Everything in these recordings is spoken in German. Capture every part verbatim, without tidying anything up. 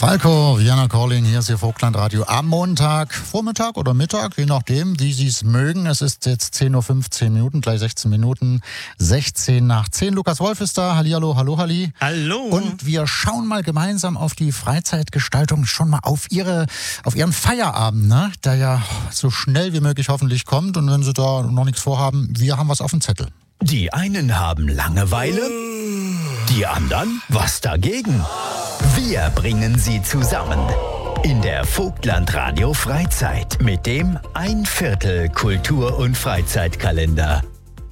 Falco, Vienna Calling, hier ist Ihr Vogtlandradio am Montag, Vormittag oder Mittag, je nachdem, wie Sie es mögen. Es ist jetzt zehn Uhr fünfzehn Minuten, gleich sechzehn Minuten, sechzehn nach zehn. Lukas Wolf ist da, hallihallo, hallo, halli. Hallo. Und wir schauen mal gemeinsam auf die Freizeitgestaltung, schon mal auf Ihre, auf Ihren Feierabend, ne? Der ja so schnell wie möglich hoffentlich kommt. Und wenn Sie da noch nichts vorhaben, wir haben was auf dem Zettel. Die einen haben Langeweile, die anderen was dagegen. Wir bringen sie zusammen in der Vogtlandradio Freizeit mit dem Ein Viertel Kultur- und Freizeitkalender.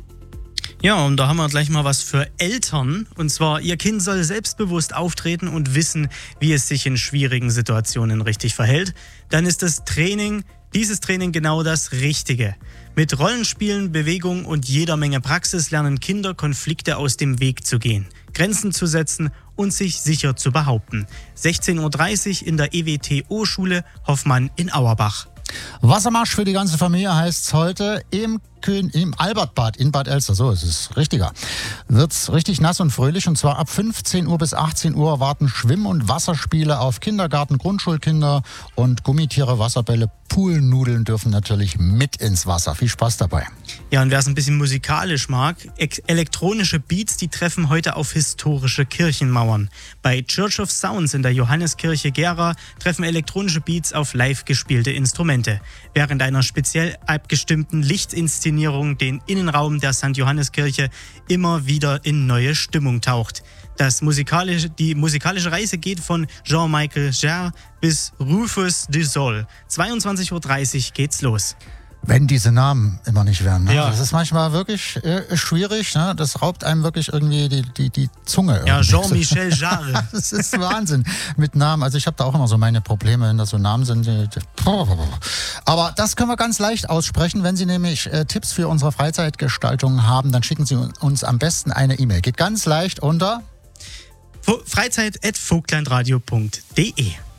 Ja, und da haben wir gleich mal was für Eltern. Und zwar, Ihr Kind soll selbstbewusst auftreten und wissen, wie es sich in schwierigen Situationen richtig verhält. Dann ist das Training, dieses Training genau das Richtige. Mit Rollenspielen, Bewegung und jeder Menge Praxis lernen Kinder, Konflikte aus dem Weg zu gehen, Grenzen zu setzen und sich sicher zu behaupten. sechzehn Uhr dreißig in der E W T O-Schule Hoffmann in Auerbach. Wassermarsch für die ganze Familie heißt es heute im, Kön- im Albertbad in Bad Elster. So ist es richtiger. Wird's richtig nass und fröhlich, und zwar ab fünfzehn Uhr bis achtzehn Uhr warten Schwimm- und Wasserspiele auf Kindergarten, Grundschulkinder und Gummitiere, Wasserbälle, Poolnudeln dürfen natürlich mit ins Wasser. Viel Spaß dabei. Ja, und wer es ein bisschen musikalisch mag, e- elektronische Beats, die treffen heute auf historische Kirchenmauern. Bei Church of Sounds in der Johanneskirche Gera treffen elektronische Beats auf live gespielte Instrumente. Während einer speziell abgestimmten Lichtinszenierung den Innenraum der Sankt Johanneskirche immer wieder in neue Stimmung taucht. Das musikalische, die musikalische Reise geht von Jean-Michel Jarre bis Rufus du Sol. zweiundzwanzig Uhr dreißig geht's los. Wenn diese Namen immer nicht wären. Ne? Ja. Das ist manchmal wirklich äh, schwierig. Ne? Das raubt einem wirklich irgendwie die, die, die Zunge. Ja, irgendwie. Jean-Michel Jarre. Das ist Wahnsinn mit Namen. Also ich habe da auch immer so meine Probleme, wenn das so Namen sind. Aber das können wir ganz leicht aussprechen. Wenn Sie nämlich äh, Tipps für unsere Freizeitgestaltung haben, dann schicken Sie uns am besten eine E-Mail. Geht ganz leicht unter freizeit at vogtlandradio punkt de